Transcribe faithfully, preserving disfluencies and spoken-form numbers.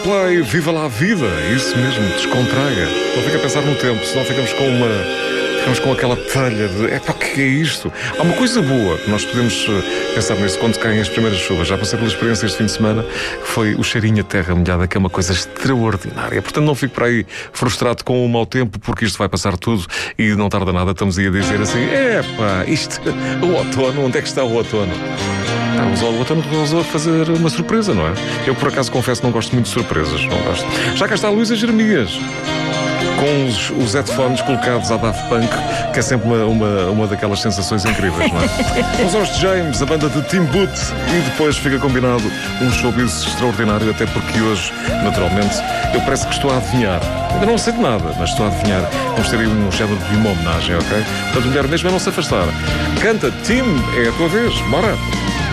Play, viva lá a vida, isso mesmo, descontraia. Não fica a pensar no tempo, senão ficamos com uma. Ficamos com aquela telha de. É pá, o que é isto? Há uma coisa boa, nós podemos pensar nisso quando caem as primeiras chuvas. Já passei pela experiência este fim de semana, que foi o cheirinho a terra molhada, que é uma coisa extraordinária. Portanto, não fico por aí frustrado com o mau tempo, porque isto vai passar tudo e não tarda nada. Estamos aí a dizer assim: é pá, isto, o outono, onde é que está o outono? Ah, o outono resolveu fazer uma surpresa, não é? Eu, por acaso, confesso que não gosto muito de surpresas. Não gosto. Já cá está a Luísa Jeremias, com os, os headphones colocados à Daft Punk, que é sempre uma, uma, uma daquelas sensações incríveis, não é? Vamos aos James, a banda de Tim Boot, e depois fica combinado um showbiz extraordinário, até porque hoje, naturalmente, eu parece que estou a adivinhar. Ainda não sei de nada, mas estou a adivinhar. Vamos ter aí um género de uma homenagem, ok? Portanto, mulher mesmo é não se afastar. Canta, Tim, é a tua vez, bora!